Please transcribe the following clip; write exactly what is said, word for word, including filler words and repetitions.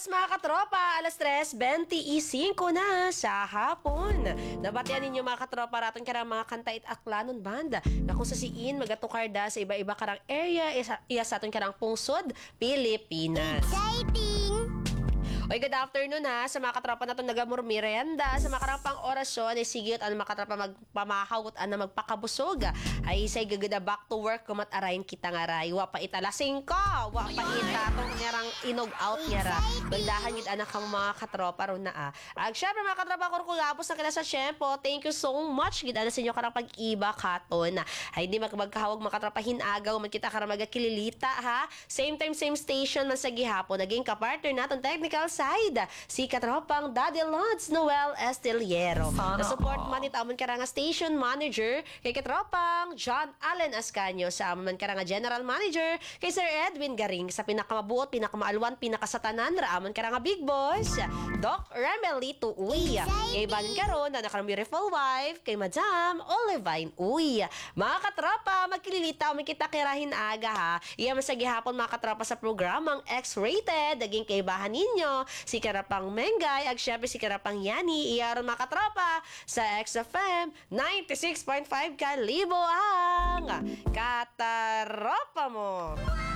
Buenas mga katropa, alas tres twenty-five na sa hapon. Nabatian ninyo mga katropa raton karang mga kanta it aklanon banda na kung sa siin magatukarda sa iba-iba karang area isa, iya sa aton karang pungsod, Pilipinas. Exciting! Oy, good afternoon ha sa mga katropa na itong nagamurmirenda sa mga karapang orasyon ay sigit ang mga katropa magpamahawot na magpakabusog ay isay gagada back to work kumat arayin kita nga ray wa pa italasing ko wa pa itatong ngarang inog out niya ra bagdahan gid anak ka mga katropa ron na ah ag syempre mga katropa ko kulapos na kila sa syempo thank you so much gid ana sa inyo karang pag-iba katon ay di magmagkahawag mga katropa hinagaw man kita karang magakililita ha same time same station man sa gihapon naging kapartner naton technical side si katropang Daddy Lods Noel Estiliero. Na-support man ito amon karanga station manager kay katropang John Allen Ascanio sa amon karanga general manager kay Sir Edwin Garing sa pinakamabuot, pinakamaalwan, pinakasatanan ra amon karanga big boss Doc Remelito Uy. Kay banin karon na nakarang beautiful wife kay Madam Olivine Uy. Mga katropa, magkililita man kita kirahin aga ha. Iya man sa gihapon mga katropa sa programang X-rated naging kaibahan ninyo si Karapang Mengay ag syempre si Karapang Yani iyaron mga katropa sa X F M ninety-six point five Kalibo ang Kataropa mo.